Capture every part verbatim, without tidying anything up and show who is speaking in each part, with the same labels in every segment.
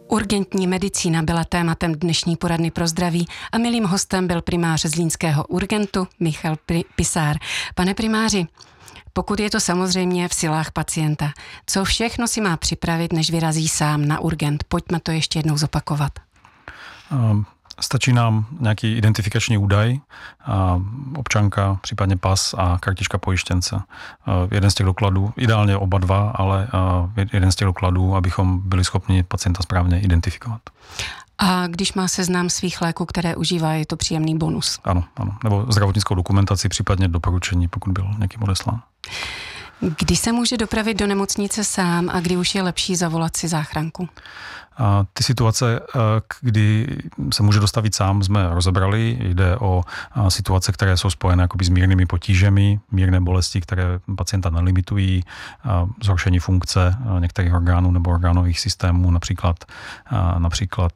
Speaker 1: Urgentní medicína byla tématem dnešní poradny pro zdraví a milým hostem byl primář zlínského urgentu Michal Pisár. Pane primáři, pokud je to samozřejmě v silách pacienta, co všechno si má připravit, než vyrazí sám na urgent? Pojďme to ještě jednou zopakovat.
Speaker 2: Um. Stačí nám nějaký identifikační údaj, občanka, případně pas a kartička pojištěnce. Jeden z těch dokladů, ideálně oba dva, ale jeden z těch dokladů, abychom byli schopni pacienta správně identifikovat.
Speaker 1: A když má seznam svých léků, které užívá, je to příjemný bonus?
Speaker 2: Ano, ano. Nebo zdravotnickou dokumentaci, případně doporučení, pokud byl někým odeslán.
Speaker 1: Kdy se může dopravit do nemocnice sám a kdy už je lepší zavolat si záchranku?
Speaker 2: A ty situace, kdy se může dostavit sám, jsme rozebrali. Jde o situace, které jsou spojené jakoby s mírnými potížemi, mírné bolesti, které pacienta nelimitují, zhoršení funkce některých orgánů nebo orgánových systémů, například, například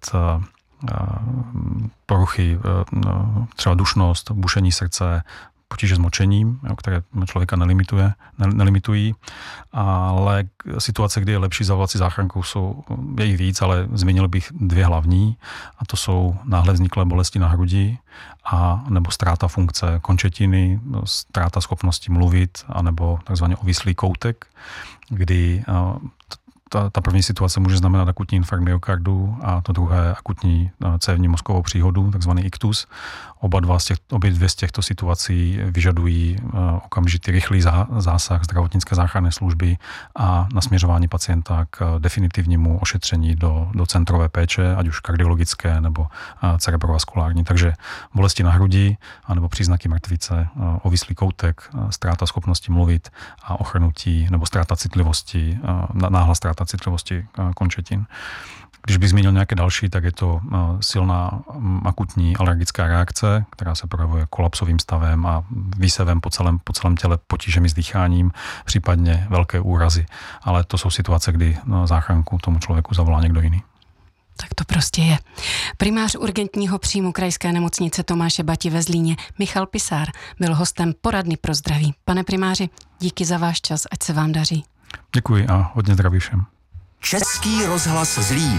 Speaker 2: poruchy, třeba dušnost, bušení srdce, potíže s močením, které člověka nelimituje, nelimitují, ale situace, kdy je lepší zavolat si záchranku, jsou, je jich víc, ale zmínil bych dvě hlavní, a to jsou náhle vzniklé bolesti na hrudi a nebo ztráta funkce končetiny, ztráta schopnosti mluvit, anebo takzvaně ovislý koutek, kdy Ta, ta první situace může znamenat akutní infarkt myokardu a to druhé akutní cévní mozkovou příhodu, takzvaný iktus. Oba dva z těch, obě dvě z těchto situací vyžadují okamžitý rychlý zásah zdravotnické záchranné služby a nasměřování pacienta k definitivnímu ošetření do, do centrové péče, ať už kardiologické nebo cerebrovaskulární. Takže bolesti na hrudi anebo příznaky mrtvice, ovislý koutek, ztráta schopnosti mluvit a ochrnutí nebo ztráta citlivosti, náhla ztráta citlivosti končetin. Když bych zmínil nějaké další, tak je to silná akutní alergická reakce, která se projevuje kolapsovým stavem a výsevem po celém, po celém těle, potížemi s dýcháním, případně velké úrazy. Ale to jsou situace, kdy záchranku tomu člověku zavolá někdo jiný.
Speaker 1: Tak to prostě je. Primář urgentního příjmu krajské nemocnice Tomáše Bati ve Zlíně Michal Pisár byl hostem poradny pro zdraví. Pane primáři, díky za váš čas, ať se vám daří.
Speaker 2: Děkuji a hodně zdraví všem.
Speaker 3: Český rozhlas Zlín.